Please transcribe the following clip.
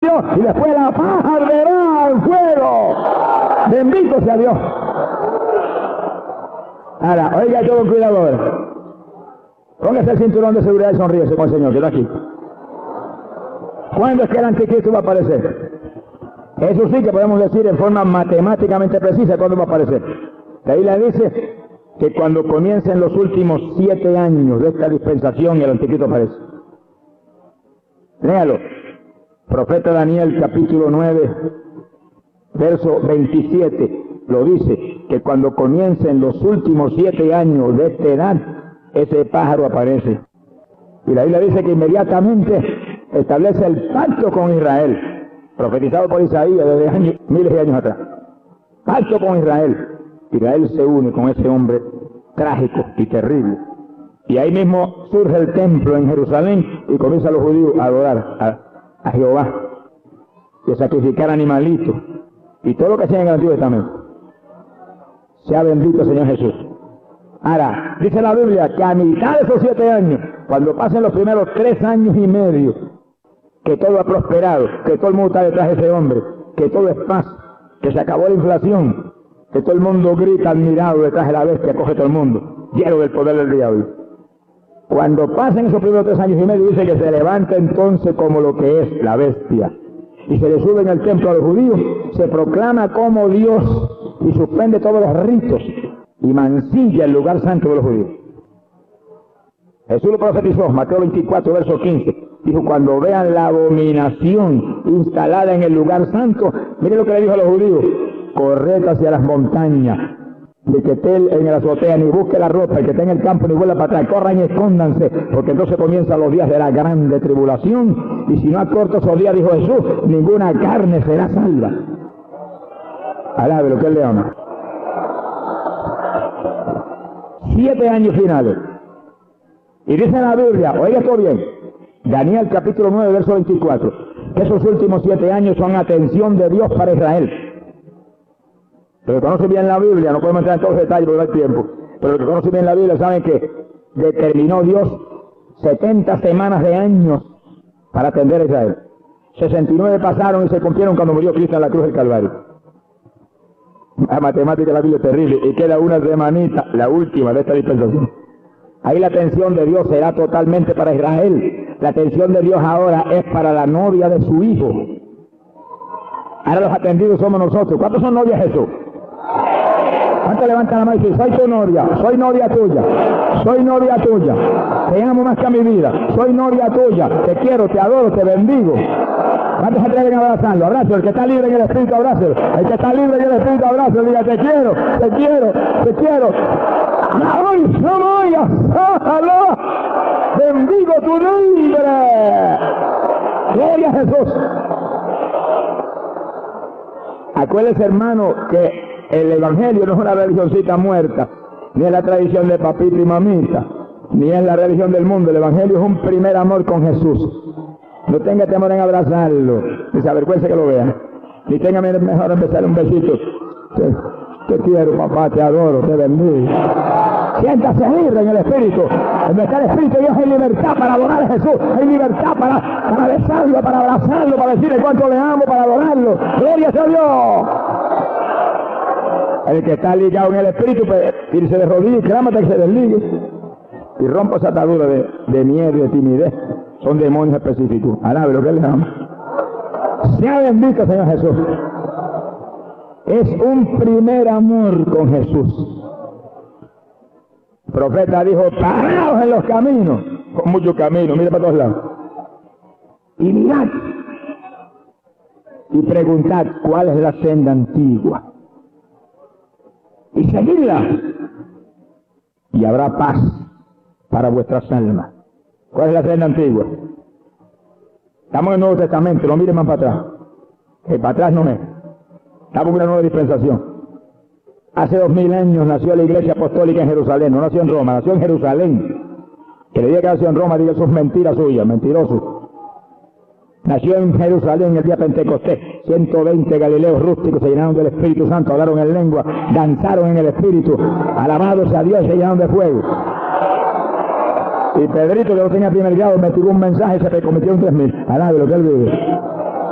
Dios, y después la paja arderá al fuego. Bendito sea Dios. Ahora, oiga todo con cuidado ahora. Póngase el cinturón de seguridad y sonríese con el Señor, que está aquí. ¿Cuándo es que el anticristo va a aparecer? Eso sí que podemos decir en forma matemáticamente precisa cuándo va a aparecer. La Biblia dice que cuando comiencen los últimos 7 años de esta dispensación, el anticristo aparece. Léalo. Profeta Daniel, capítulo 9, verso 27, lo dice, que cuando comiencen los últimos 7 años de esta edad, ese pájaro aparece. Y la Biblia dice que inmediatamente establece el pacto con Israel, profetizado por Isaías desde miles de años atrás. Pacto con Israel. Israel se une con ese hombre trágico y terrible. Y ahí mismo surge el templo en Jerusalén y comienzan los judíos a adorar a Jehová, y a sacrificar animalitos y todo lo que hacían en el Antiguo Testamento. Sea bendito Señor Jesús. Ahora, dice la Biblia que a mitad de esos 7 años, cuando pasen los primeros 3 años y medio, que todo ha prosperado, que todo el mundo está detrás de ese hombre, que todo es paz, que se acabó la inflación, que todo el mundo grita admirado detrás de la bestia, coge todo el mundo, lleno del poder del diablo. Cuando pasen esos primeros 3 años y medio, dice que se levanta entonces como lo que es la bestia, y se le sube en el templo a los judíos, se proclama como Dios, y suspende todos los ritos, y mancilla el lugar santo de los judíos. Jesús lo profetizó, Mateo 24, verso 15. Dijo, cuando vean la abominación instalada en el lugar santo, mire lo que le dijo a los judíos, corred hacia las montañas, el que esté en la azotea ni busque la ropa, el que esté en el campo ni vuelva para atrás, corran y escóndanse, porque entonces comienzan los días de la grande tribulación, y si no acorto esos días, dijo Jesús, ninguna carne será salva. Alabe lo que él le ama. 7 años finales. Y dice la Biblia, oiga esto bien, Daniel capítulo 9, verso 24, que esos últimos 7 años son atención de Dios para Israel. Pero que conoce bien la Biblia, no podemos entrar en todos los detalles porque no hay tiempo, pero los que conocen bien la Biblia saben que determinó Dios 70 semanas de años para atender a Israel. 69 pasaron y se cumplieron cuando murió Cristo en la cruz del Calvario. La matemática de la Biblia es terrible, y queda una semanita, la última de esta dispensación. Ahí la atención de Dios será totalmente para Israel. La atención de Dios ahora es para la novia de su Hijo. Ahora los atendidos somos nosotros. ¿Cuántos son novias de Jesús? ¿Cuántos levantan la mano y dicen, soy tu novia, soy novia tuya, soy novia tuya, te amo más que a mi vida, soy novia tuya, te quiero, te adoro, te bendigo? ¿Cuántos se atreven a abrazarlo? Abrazo, el que está libre en el Espíritu, abrazo. El que está libre en el Espíritu, abrazo. Diga, te quiero, te quiero, te quiero. Bendigo tu nombre. Gloria a Jesús. Acuérdese, hermano, que el Evangelio no es una religioncita muerta, ni es la tradición de papito y mamita, ni es la religión del mundo. El Evangelio es un primer amor con Jesús. No tenga temor en abrazarlo, ni se avergüence que lo vean, ni tenga mejor en besarle un besito. Te quiero, papá, te adoro, te bendigo. Siéntase libre en el Espíritu. En el Espíritu de Dios hay libertad para adorar a Jesús, hay libertad para besarlo, para abrazarlo, para decirle cuánto le amo, para adorarlo. Gloria a Dios. El que está ligado en el Espíritu, pues, irse de rodillas, clámate que se desligue y rompa esa atadura de miedo y de timidez. Son demonios específicos. Alabe lo que él le ama. Sea bendito, Señor Jesús. Es un primer amor con Jesús. El profeta dijo, paraos en los caminos. Con muchos caminos, mire para todos lados. Y mirad. Y preguntad cuál es la senda antigua. Y seguidla. Y habrá paz para vuestras almas. ¿Cuál es la senda antigua? Estamos en el Nuevo Testamento, no miren más para atrás. Que para atrás no es. Estamos en una nueva dispensación. Hace 2000 años nació la Iglesia Apostólica en Jerusalén, no nació en Roma, nació en Jerusalén. Que le diga que nació en Roma, diga eso es mentira suya, mentiroso. Nació en Jerusalén el día Pentecostés. 120 galileos rústicos se llenaron del Espíritu Santo, hablaron en lengua, danzaron en el Espíritu, alabados a Dios, se llenaron de fuego. Y Pedrito, que no tenía primer grado, me tiró un mensaje y se convirtió en 3000. Alabe lo que él vive.